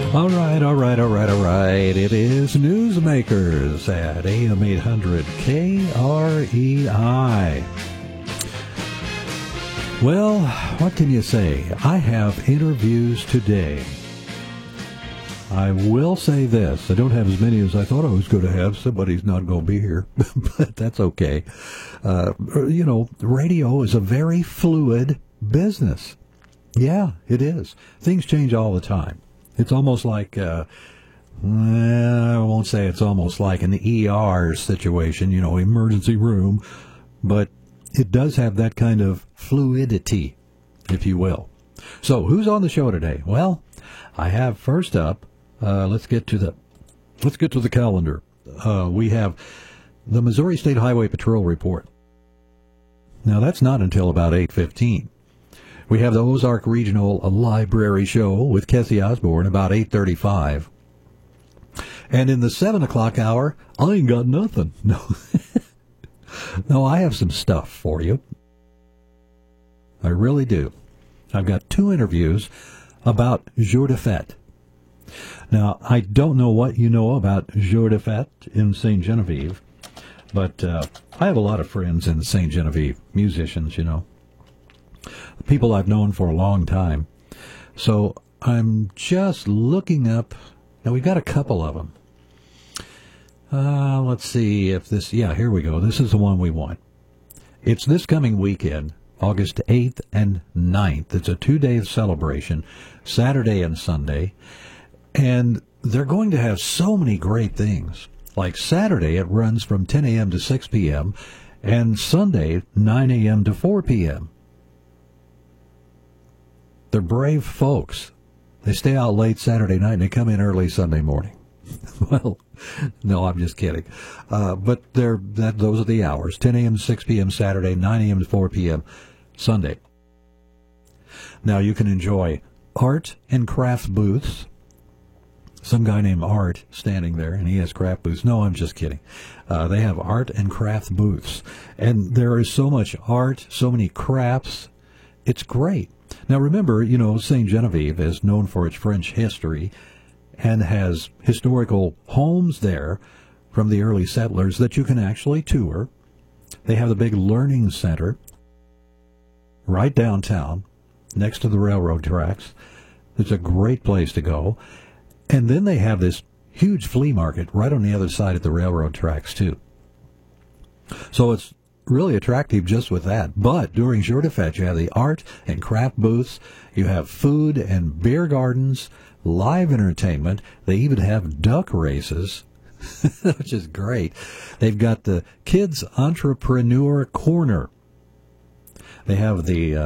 All right. It is Newsmakers at AM 800 KREI. Well, what can you say? I have interviews today. I will say this. I don't have as many as I thought I was going to have. Somebody's not going to be here, but that's okay. Radio is a very fluid business. Yeah, it is. Things change all the time. It's almost like, I won't say it's almost like an ER situation, emergency room, but it does have that kind of fluidity, if you will. So, who's on the show today? Well, I have first up, let's get to the calendar. We have the Missouri State Highway Patrol report. Now, that's not until about 8:15. We have the Ozark Regional Library Show with Kessie Osborne about 8:35. And in the 7 o'clock hour, I ain't got nothing. No, I have some stuff for you. I really do. I've got 2 interviews about Jour de Fête. Now, I don't know what you know about Jour de Fête in St. Genevieve, but I have a lot of friends in St. Genevieve, musicians, people I've known for a long time. So I'm just looking up. Now, we've got a couple of them. Let's see if this, here we go. This is the one we want. It's this coming weekend, August 8th and 9th. It's a 2-day celebration, Saturday and Sunday. And they're going to have so many great things. Like Saturday, it runs from 10 a.m. to 6 p.m., and Sunday, 9 a.m. to 4 p.m. They're brave folks. They stay out late Saturday night and they come in early Sunday morning. Well, no, I'm just kidding. But those are the hours. 10 a.m. to 6 p.m. Saturday, 9 a.m. to 4 p.m. Sunday. Now you can enjoy art and craft booths. Some guy named Art standing there, and he has craft booths. No, I'm just kidding. They have art and craft booths. And there is so much art, so many crafts. It's great. Now remember, St. Genevieve is known for its French history and has historical homes there from the early settlers that you can actually tour. They have the big learning center right downtown next to the railroad tracks. It's a great place to go. And then they have this huge flea market right on the other side of the railroad tracks, too. So it's really attractive just with that. But during Jour de Fête, you have the art and craft booths. You have food and beer gardens, live entertainment. They even have duck races, which is great. They've got the Kids Entrepreneur Corner. They have the